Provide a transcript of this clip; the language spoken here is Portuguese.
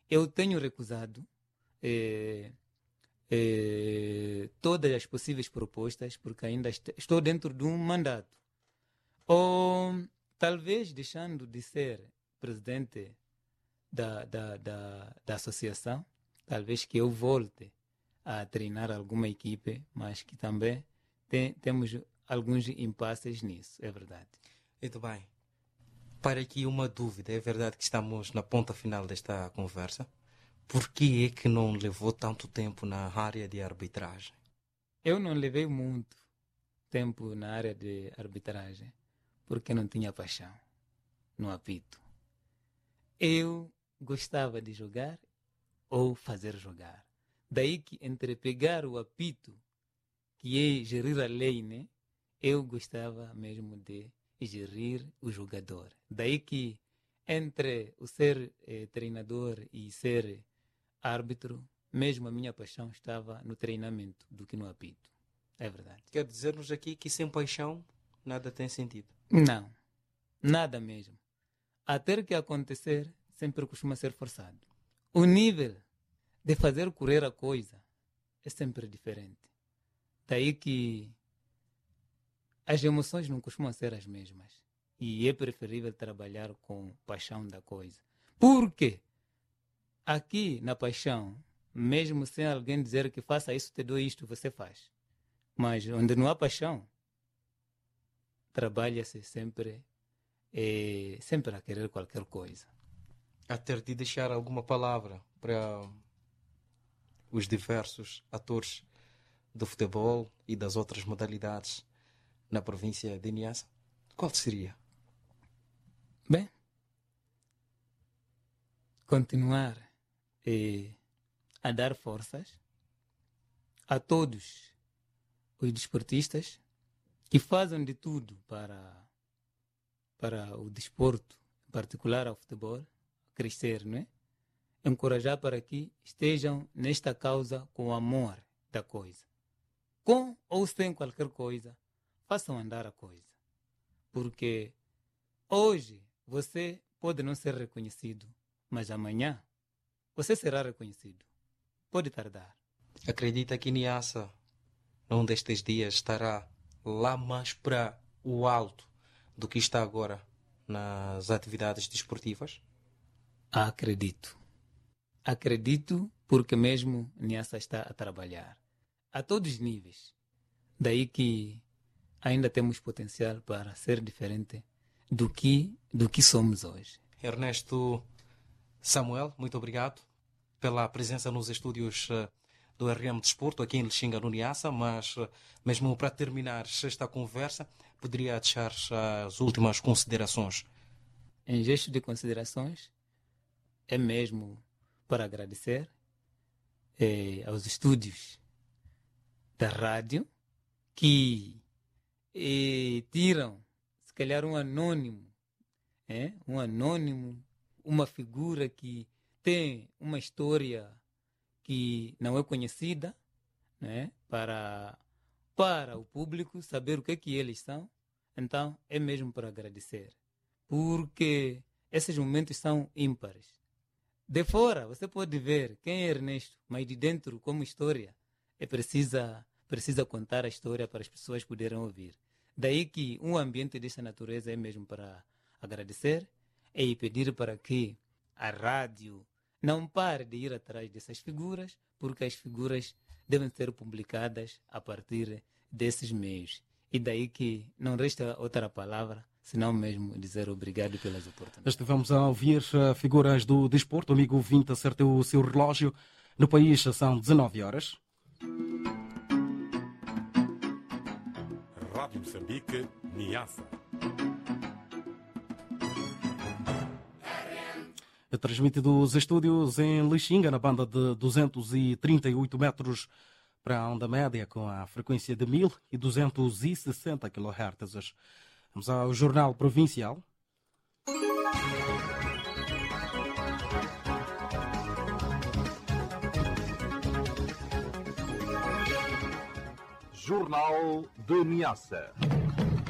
eu tenho recusado todas as possíveis propostas, porque ainda estou dentro de um mandato. Ou talvez deixando de ser presidente da associação, talvez que eu volte a treinar alguma equipe, mas que também temos alguns impasses nisso, é verdade. Muito bem. Para aqui uma dúvida, é verdade que estamos na ponta final desta conversa? Por que é que não levou tanto tempo na área de arbitragem? Eu não levei muito tempo na área de arbitragem, porque não tinha paixão no apito. Eu gostava de jogar ou fazer jogar. Daí que entre pegar o apito, que é gerir a lei, né? Eu gostava mesmo de gerir o jogador. Daí que entre o ser treinador e ser árbitro, mesmo a minha paixão estava no treinamento do que no apito. É verdade. Quer dizer-nos aqui que sem paixão nada tem sentido? Não, nada mesmo. A ter que acontecer sempre costuma ser forçado. O nível de fazer correr a coisa é sempre diferente. Daí que as emoções não costumam ser as mesmas. E é preferível trabalhar com paixão da coisa. Por quê? Aqui na paixão, mesmo sem alguém dizer que faça isso, te dou isto, você faz. Mas onde não há paixão, trabalha-se sempre a querer qualquer coisa. A ter de deixar alguma palavra para os diversos atores do futebol e das outras modalidades na província de Niassa, qual seria? Bem, continuar a dar forças a todos os desportistas que fazem de tudo para o desporto, em particular ao futebol, crescer, não é? Encorajar para que estejam nesta causa com amor da coisa. Com ou sem qualquer coisa, façam andar a coisa. Porque hoje você pode não ser reconhecido, mas amanhã você será reconhecido. Pode tardar. Acredita que Niassa, num destes dias, estará lá mais para o alto do que está agora nas atividades desportivas? Acredito. Acredito porque mesmo Niassa está a trabalhar a todos os níveis. Daí que ainda temos potencial para ser diferente do que somos hoje. Ernesto Samuel, muito obrigado pela presença nos estúdios do RM Desporto aqui em Lixinga, no Niassa, mas mesmo para terminar esta conversa, poderia deixar as últimas considerações? Em gesto de considerações, é mesmo para agradecer aos estúdios da rádio que tiram, se calhar, um anônimo, uma figura que tem uma história que não é conhecida, né, para o público saber o que é que eles são. Então, é mesmo para agradecer, porque esses momentos são ímpares. De fora, você pode ver quem é Ernesto, mas de dentro, como história, precisa contar a história para as pessoas poderem ouvir. Daí que um ambiente dessa natureza é mesmo para agradecer e pedir para que a rádio não pare de ir atrás dessas figuras, porque as figuras devem ser publicadas a partir desses meios. E daí que não resta outra palavra, senão mesmo dizer obrigado pelas oportunidades. Estivemos a ouvir figuras do desporto. Amigo ouvinte, acertou o seu relógio. No país são 19 horas. Rádio Moçambique, Niassa. Transmite dos estúdios em Lixinga, na banda de 238 metros para a onda média, com a frequência de 1260 kHz. Vamos ao Jornal Provincial. Jornal de Niassa.